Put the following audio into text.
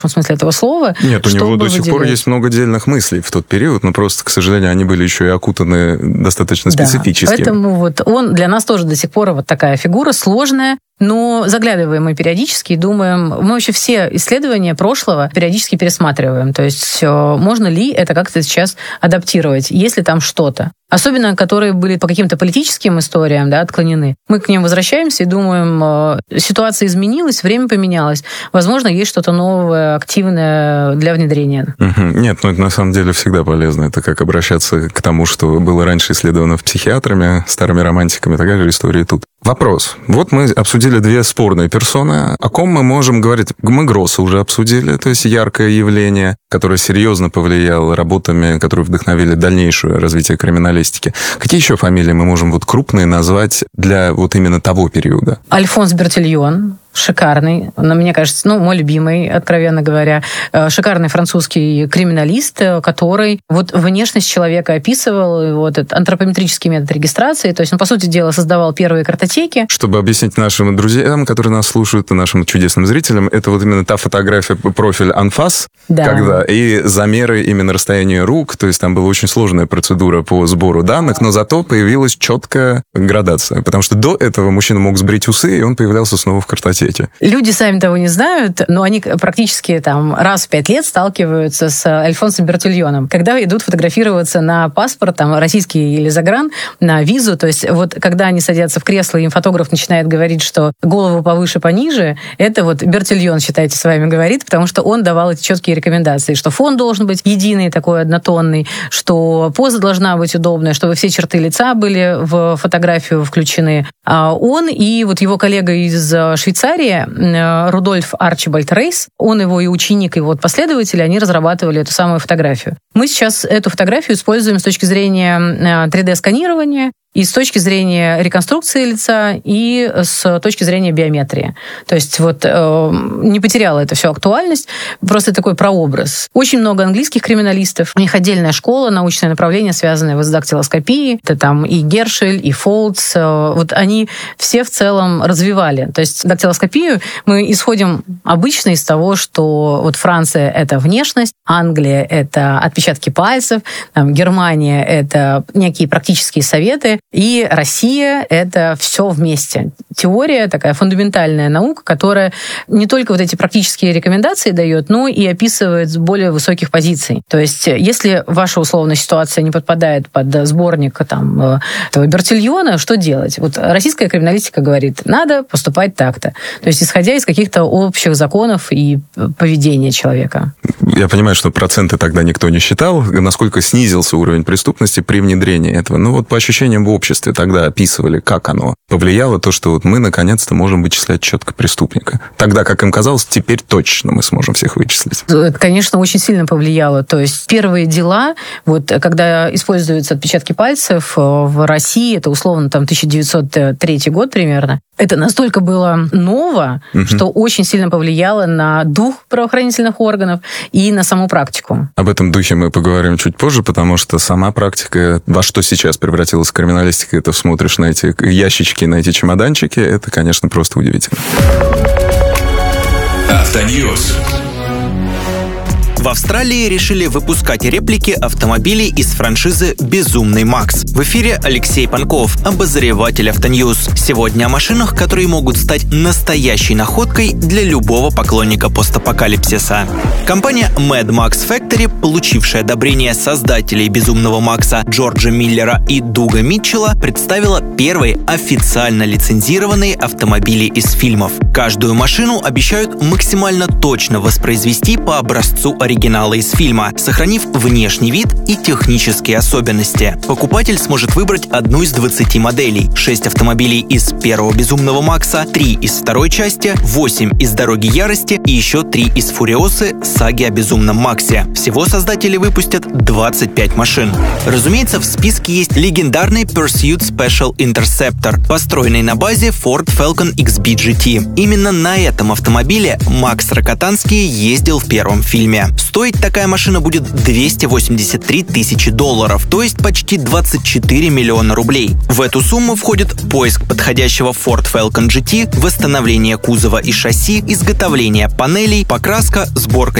в смысле этого слова. Нет, у него до сих пор есть много дельных мыслей в тот период, но просто, к сожалению, они были еще и окутаны достаточно специфически. Поэтому вот он для нас тоже до сих пор вот такая фигура сложная, но заглядываем мы периодически и думаем, мы вообще все исследования прошлого периодически пересматриваем. То есть можно ли это как-то сейчас адаптировать, есть ли там что-то. Особенно, которые были по каким-то политическим историям, да, отклонены. Мы к ним возвращаемся и думаем, ситуация изменилась, время поменялось. Возможно, есть что-то новое, активное для внедрения. Нет, это на самом деле всегда полезно. Это как обращаться к тому, что было раньше исследовано психиатрами, старыми романтиками, такая же история тут. Вопрос. Вот мы обсудили две спорные персоны. О ком мы можем говорить? Мы Гросса уже обсудили, то есть яркое явление, которое серьезно повлияло работами, которые вдохновили дальнейшее развитие криминалистики. Какие еще фамилии мы можем вот крупные назвать для вот именно того периода? Альфонс Бертильон. Шикарный, мне кажется, мой любимый, откровенно говоря, шикарный французский криминалист, который вот внешность человека описывал, вот этот антропометрический метод регистрации, то есть он, по сути дела, создавал первые картотеки. Чтобы объяснить нашим друзьям, которые нас слушают, и нашим чудесным зрителям, это вот именно та фотография, профиль анфас, когда и замеры именно расстояния рук, то есть там была очень сложная процедура по сбору данных, но зато появилась четкая градация, потому что до этого мужчина мог сбрить усы, и он появлялся снова в картотеке. Люди сами того не знают, но они практически раз в 5 лет сталкиваются с Альфонсом Бертильоном. Когда идут фотографироваться на паспорт, российский или загран, на визу, то есть вот когда они садятся в кресло, и им фотограф начинает говорить, что голову повыше, пониже, это вот Бертильон, считайте, с вами говорит, потому что он давал эти четкие рекомендации, что фон должен быть единый, такой однотонный, что поза должна быть удобная, чтобы все черты лица были в фотографию включены. А он и вот его коллега из Швейцарии, Рудольф Арчибальд Рейс, он его и ученик, и вот последователи, они разрабатывали эту самую фотографию. Мы сейчас эту фотографию используем с точки зрения 3D-сканирования, и с точки зрения реконструкции лица, и с точки зрения биометрии. То есть вот не потеряло это все актуальность, просто такой прообраз. Очень много английских криминалистов, у них отдельная школа, научное направление, связанное с дактилоскопией. Это там и Гершель, и Фолтс. Вот они все в целом развивали. То есть дактилоскопию мы исходим обычно из того, что вот Франция — это внешность, Англия — это отпечатки пальцев, Германия — это некие практические советы, и Россия — это все вместе. Теория, такая фундаментальная наука, которая не только вот эти практические рекомендации дает, но и описывает с более высоких позиций. То есть если ваша условная ситуация не подпадает под сборник этого Бертильона, что делать? Вот российская криминалистика говорит, надо поступать так-то. То есть исходя из каких-то общих законов и поведения человека. Я понимаю, что проценты тогда никто не считал, насколько снизился уровень преступности при внедрении этого. Но вот по ощущениям в обществе тогда описывали, как оно повлияло, то, что вот мы наконец-то можем вычислять четко преступника. Тогда, как им казалось, теперь точно мы сможем всех вычислить. Это, конечно, очень сильно повлияло. То есть первые дела, вот когда используются отпечатки пальцев в России, это условно 1903 год примерно, это настолько было ново, что очень сильно повлияло на дух правоохранительных органов и на саму практику. Об этом духе мы поговорим чуть позже, потому что сама практика, во что сейчас превратилась криминалистика, это смотришь на эти ящички, на эти чемоданчики, это, конечно, просто удивительно. Автоньюз. В Австралии решили выпускать реплики автомобилей из франшизы «Безумный Макс». В эфире Алексей Панков, обозреватель Автоньюз. Сегодня о машинах, которые могут стать настоящей находкой для любого поклонника постапокалипсиса. Компания Mad Max Factory, получившая одобрение создателей «Безумного Макса» Джорджа Миллера и Дуга Митчелла, представила первые официально лицензированные автомобили из фильмов. Каждую машину обещают максимально точно воспроизвести по образцу оригинала из фильма, сохранив внешний вид и технические особенности. Покупатель сможет выбрать одну из 20 моделей: 6 автомобилей из первого «Безумного Макса», 3 из второй части, 8 из «Дороги ярости» и еще 3 из «Фуриосы» с саги о Безумном Максе. Всего создатели выпустят 25 машин. Разумеется, в списке есть легендарный Pursuit Special Interceptor, построенный на базе Ford Falcon XB GT. Именно на этом автомобиле Макс Рокотанский ездил в первом фильме. Стоить такая машина будет $283 тысячи, то есть почти 24 миллиона рублей. В эту сумму входит поиск подходящего Ford Falcon GT, восстановление кузова и шасси, изготовление панелей, покраска, сборка